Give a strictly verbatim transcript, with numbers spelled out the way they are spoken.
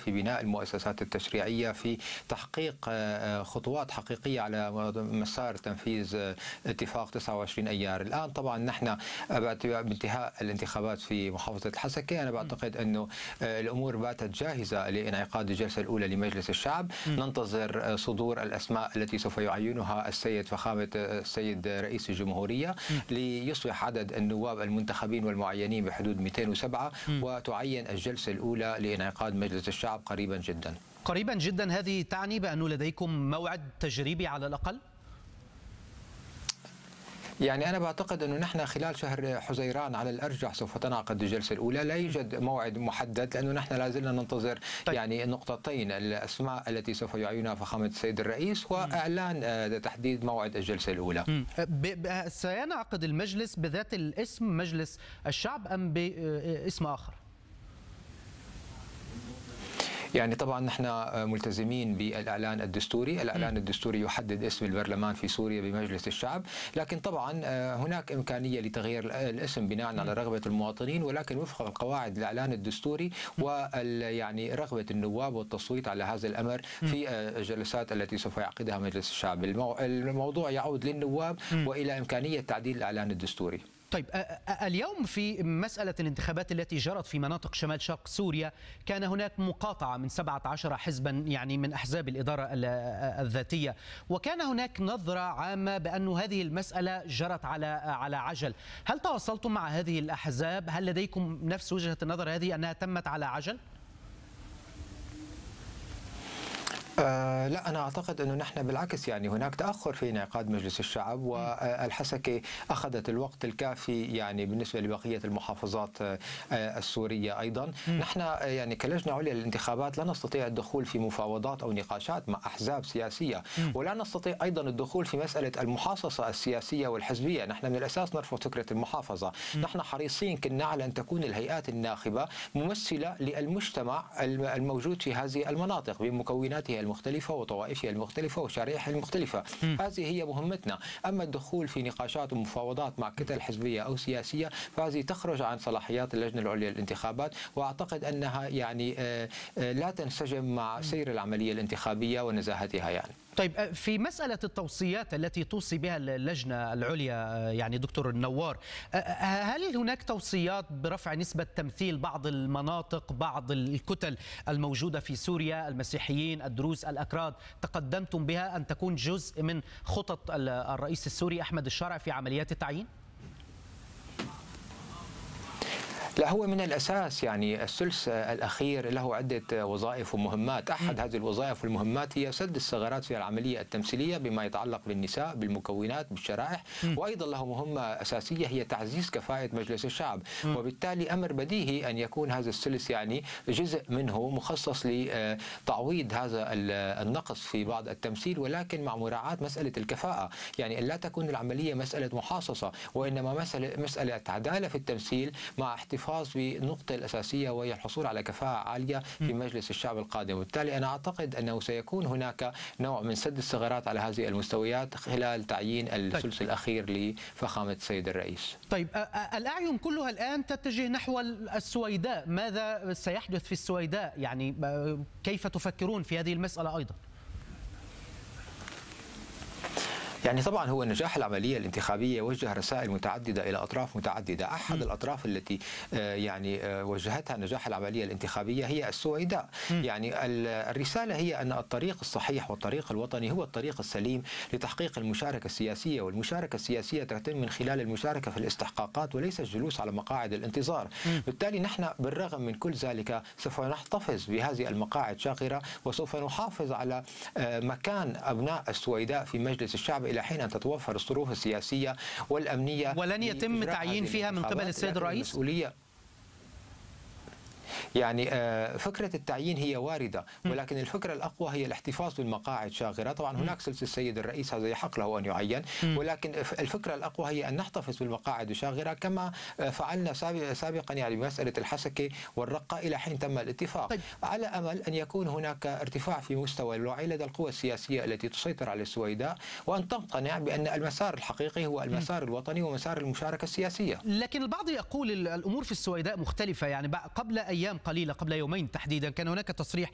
في بناء المؤسسات التشريعية، في تحقيق خطوات حقيقية على مسار تنفيذ اتفاق تسعة وعشرين أيار. الآن طبعا نحن بانتهاء الانتخابات في محافظة الحسكة أنا بعتقد أنه الأمور باتت جاهزة لانعقاد الجلسة الأولى لمجلس الشعب. ننتظر صدور الأسماء التي سوف يعينها السيد فخامة السيد رئيس الجمهورية ليصبح عدد النواب المنتخبين والمعينين بحدود مئتين وسبعة، وتعين الجلسة الأولى لانعقاد مجلس الشعب قريبا جدا. قريبا جدا هذه تعني بأنه لديكم موعد تجريبي على الأقل؟ يعني أنا بعتقد أنه نحن خلال شهر حزيران على الأرجح سوف تنعقد الجلسة الأولى. لا يوجد موعد محدد لأنه نحن لازلنا ننتظر طيب. يعني نقطتين: الأسماء التي سوف يعينها فخامة السيد الرئيس وإعلان تحديد موعد الجلسة الأولى. سينعقد المجلس بذات الاسم مجلس الشعب أم باسم آخر؟ يعني طبعا نحن ملتزمين بالإعلان الدستوري. الإعلان الدستوري يحدد اسم البرلمان في سوريا بمجلس الشعب، لكن طبعا هناك إمكانية لتغيير الاسم بناء على رغبة المواطنين، ولكن وفق القواعد الإعلان الدستوري ويعني رغبة النواب والتصويت على هذا الأمر في الجلسات التي سوف يعقدها مجلس الشعب. الموضوع يعود للنواب وإلى إمكانية تعديل الإعلان الدستوري. طيب اليوم في مسألة الانتخابات التي جرت في مناطق شمال شرق سوريا كان هناك مقاطعة من سبعة عشر حزبا يعني من أحزاب الإدارة الذاتية، وكان هناك نظرة عامة بأن هذه المسألة جرت على على عجل. هل تواصلتم مع هذه الأحزاب؟ هل لديكم نفس وجهة النظر هذه أنها تمت على عجل؟ آه لا، أنا أعتقد أنه نحن بالعكس، يعني هناك تأخر في انعقاد مجلس الشعب، والحسكة أخذت الوقت الكافي يعني بالنسبة لبقية المحافظات آه السورية أيضا. م. نحن يعني كلجنة عليا للانتخابات لا نستطيع الدخول في مفاوضات أو نقاشات مع أحزاب سياسية، م. ولا نستطيع أيضا الدخول في مسألة المحاصصة السياسية والحزبية. نحن من الأساس نرفض فكرة المحافظة. م. نحن حريصين كنا على أن تكون الهيئات الناخبة ممثلة للمجتمع الموجود في هذه المناطق بمكوناتها المختلفة وطوائفها المختلفة وشرائحها المختلفة. م. هذه هي مهمتنا. أما الدخول في نقاشات ومفاوضات مع كتل حزبية أو سياسية فهذه تخرج عن صلاحيات اللجنة العليا للانتخابات، وأعتقد أنها يعني لا تنسجم مع سير العملية الانتخابية ونزاهتها. يعني طيب في مسألة التوصيات التي توصي بها اللجنة العليا يعني دكتور النوار، هل هناك توصيات برفع نسبة تمثيل بعض المناطق بعض الكتل الموجودة في سوريا، المسيحيين الدروز الأكراد، تقدمتم بها أن تكون جزء من خطط الرئيس السوري أحمد الشرع في عمليات التعيين؟ لا، هو من الأساس يعني الثلث الأخير له عدة وظائف ومهمات. أحد هذه الوظائف والمهمات هي سد الثغرات في العملية التمثيلية بما يتعلق بالنساء، بالمكونات، بالشرائح، وأيضا له مهمة أساسية هي تعزيز كفاءة مجلس الشعب. وبالتالي أمر بديهي أن يكون هذا الثلث يعني جزء منه مخصص لتعويض هذا النقص في بعض التمثيل، ولكن مع مراعاة مسألة الكفاءة. يعني أن لا تكون العملية مسألة محاصصة، وإنما مسألة مسألة عدالة في التمثيل مع احتفاظ بالنقطة الأساسية وهي الحصول على كفاءة عالية في مجلس الشعب القادم. وبالتالي أنا أعتقد أنه سيكون هناك نوع من سد الثغرات على هذه المستويات خلال تعيين الثلث الأخير لفخامة السيد الرئيس. طيب الأعين كلها الآن تتجه نحو السويداء، ماذا سيحدث في السويداء؟ يعني كيف تفكرون في هذه المسألة أيضا؟ يعني طبعا هو نجاح العملية الانتخابية وجه رسائل متعددة إلى أطراف متعددة. أحد م. الأطراف التي يعني وجهتها نجاح العملية الانتخابية هي السويداء. م. يعني الرسالة هي أن الطريق الصحيح والطريق الوطني هو الطريق السليم لتحقيق المشاركة السياسية، والمشاركة السياسية تتم من خلال المشاركة في الاستحقاقات وليس الجلوس على مقاعد الانتظار. م. بالتالي نحن بالرغم من كل ذلك سوف نحتفظ بهذه المقاعد شاغرة، وسوف نحافظ على مكان أبناء السويداء في مجلس الشعب إلى حين أن تتوفر الظروف السياسية والأمنية. ولن يتم تعيين فيها من قبل السيد الرئيس؟ يعني فكرة التعيين هي واردة، ولكن الفكرة الأقوى هي الاحتفاظ بالمقاعد شاغرة. طبعا هناك سلسلة السيد الرئيس هذا يحق له أن يعين، ولكن الفكرة الأقوى هي أن نحتفظ بالمقاعد الشاغرة كما فعلنا سابقا يعني بمسألة الحسكة والرقة إلى حين تم الاتفاق. طيب. على أمل أن يكون هناك ارتفاع في مستوى الوعي لدى القوى السياسية التي تسيطر على السويداء، وأن تقتنع بأن المسار الحقيقي هو المسار الوطني ومسار المشاركة السياسية. لكن البعض يقول الأمور في السويداء مختلفة. يعني قبل أيام قليلة، قبل يومين تحديدا، كان هناك تصريح